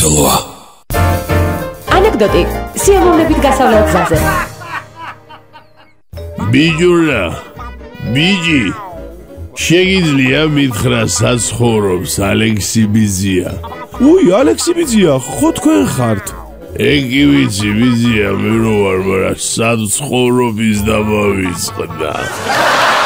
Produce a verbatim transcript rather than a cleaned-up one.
საქართველოა. ანეკდოტი სიამოვნებით გასავლელ გზაზე. ბიჯურა, ბიჯი, შეგიძლია მითხრა საცხოვრობს ალექსი ბიზია. უი, ალექსი ბიზია, ხო თქვენ ხართ? ეგი ვიცი ბიზია, მე რო ვარ, მაგრამ სად ცხოვრობს დამავიწყდა.